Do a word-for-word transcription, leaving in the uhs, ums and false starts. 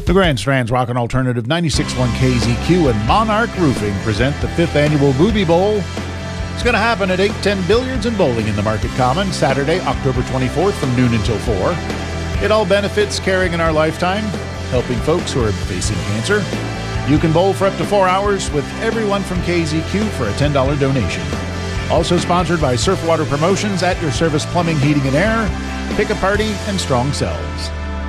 The Grand Strands Rock and Alternative ninety-six point one K Z Q and Monarch Roofing present the fifth annual Booby Bowl. It's going to happen at eight ten Billiards and Bowling in the Market Common, Saturday, October twenty-fourth from noon until four. It all benefits Caring in Our Lifetime, helping folks who are facing cancer. You can bowl for up to four hours with everyone from K Z Q for a ten dollars donation. Also sponsored by Surfwater Promotions, At Your Service Plumbing, Heating and Air, Pick a Party, and Strong Cells.